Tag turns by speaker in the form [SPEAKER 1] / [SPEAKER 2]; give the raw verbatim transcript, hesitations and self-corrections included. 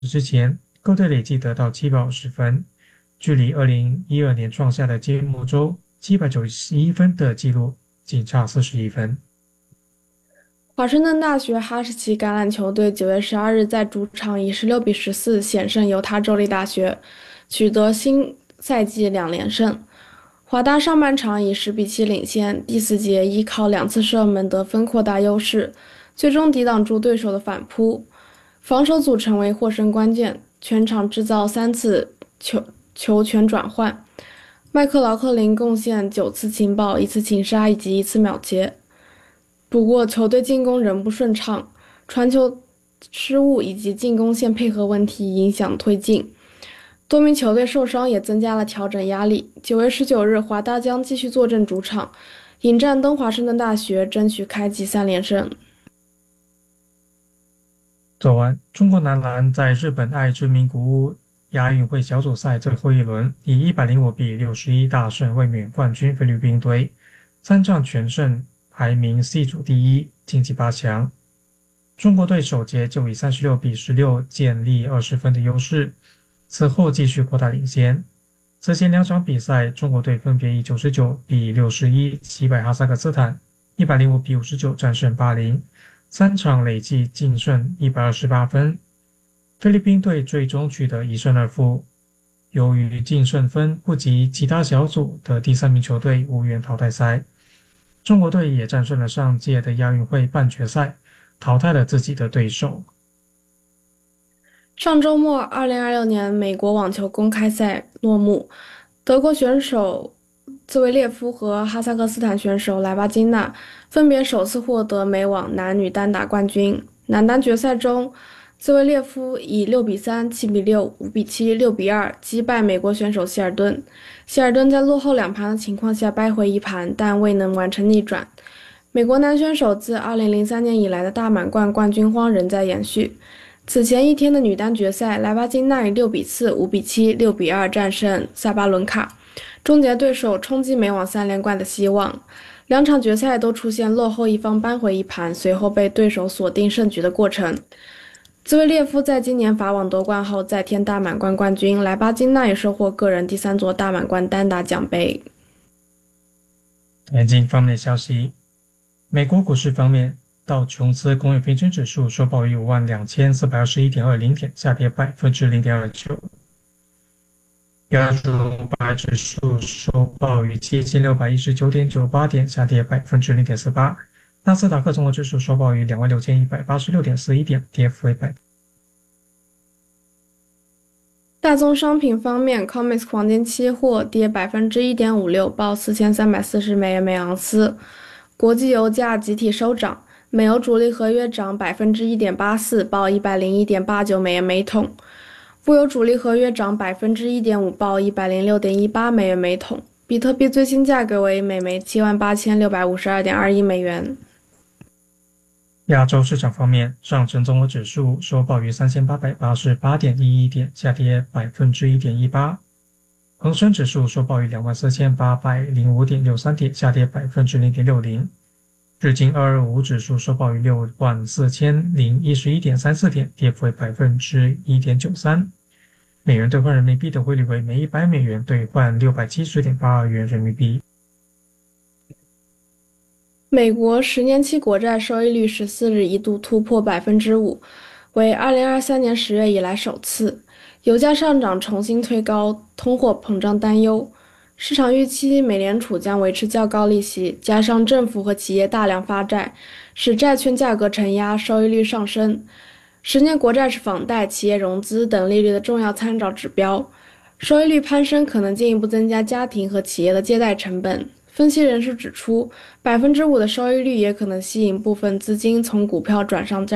[SPEAKER 1] 之前，各队累计得到七百五十分，距离二零一二年创下的揭幕周七百九十一分的纪录仅差四十一分。
[SPEAKER 2] 华盛顿大学哈士奇橄榄球队九月十二日在主场以十六比十四险胜犹他州立大学，取得新赛季两连胜。华大上半场以十比七领先，第四节依靠两次射门得分扩大优势，最终抵挡住对手的反扑，防守组成为获胜关键，全场制造三次球球权转换。麦克劳克林贡献九次情报、一次擒杀以及一次秒截。不过，球队进攻仍不顺畅，传球失误以及进攻线配合问题影响推进。多名球队受伤也增加了调整压力。九月十九日，华大将继续坐镇主场，迎战东华盛顿大学，争取开季三连胜。
[SPEAKER 1] 昨晚，中国男篮在日本爱知名古屋亚运会小组赛最后一轮，以一百零五比六十一大胜卫冕冠军菲律宾队，三战全胜，排名 C 组第一，晋级八强。中国队首节就以三十六比十六建立二十分的优势，此后继续扩大领先。此前两场比赛，中国队分别以九十九比六十一击败哈萨克斯坦，一百零五比五十九战胜巴林，三场累计净胜一百二十八分。菲律宾队最终取得一胜二负，由于净胜分不及其他小组的第三名球队，无缘淘汰赛。中国队也战胜了上届的亚运会半决赛，淘汰了自己的对手。
[SPEAKER 2] 上周末，二零二六年美国网球公开赛落幕，德国选手兹维列夫和哈萨克斯坦选手莱巴金娜分别首次获得美网男女单打冠军。男单决赛中，兹维列夫以六比三、七比六、五比七、六比二击败美国选手希尔顿。希尔顿在落后两盘的情况下扳回一盘，但未能完成逆转。美国男选手自二零零三年以来的大满贯冠军荒仍在延续。此前一天的女单决赛，莱巴金娜以六比四、五比七、六比二战胜萨巴伦卡，终结对手冲击美网三连冠的希望。两场决赛都出现落后一方扳回一盘，随后被对手锁定胜局的过程。兹维列夫在今年法网夺冠后再添大满贯冠军，莱巴金娜也收获个人第三座大满贯单打奖杯。
[SPEAKER 1] 财经方面的消息，美国股市方面，道琼斯工业平均指数收报于五万两千四百二十一点二零点，下跌百分之零点二九。标准五百指数收报于七千六百一十九点九八点，下跌百分之零点四八。纳斯达克综合指数收报于两万六千一百八十六点四一点，跌幅为百。
[SPEAKER 2] 大宗商品方面 ，C O M E X 黄金期货跌百分之一点五六，报四千三百四十美元每盎司。国际油价集体收涨，美油主力合约涨百分之一点八四，报一百零一点八九美元每桶。布油主力合约涨百分之一点五，报一百零六点一八美元每桶。比特币最新价格为每枚七万八千六百五十二点二一美元。
[SPEAKER 1] 亚洲市场方面，上证综合指数收报于三千八百八十八点一一点，下跌百分之一点一八。恒生指数收报于两万四千八百零五点六三点，下跌百分之零点六零。日经二二五指数收报于六万四千零一十一点三四点，跌幅为百分之一点九三。美元兑换人民币的汇率为每一百美元兑换六百七十点八二元人民币。
[SPEAKER 2] 美国十年期国债收益率十四日一度突破百分之五，为二零二三年十月以来首次。油价上涨重新推高通货膨胀担忧，市场预期美联储将维持较高利息，加上政府和企业大量发债，使债券价格承压，收益率上升。十年国债是房贷、企业融资等利率的重要参照指标，收益率攀升可能进一步增加家庭和企业的借贷成本。分析人士指出，百分之五的收益率也可能吸引部分资金从股票转上债。